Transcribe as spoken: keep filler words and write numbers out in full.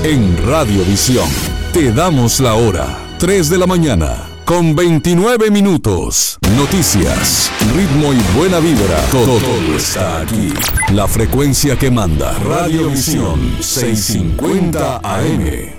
En Radiovisión te damos la hora, tres de la mañana, con veintinueve minutos. Noticias, ritmo y buena vibra, todo, todo está aquí. La frecuencia que manda, Radiovisión seiscientos cincuenta A M.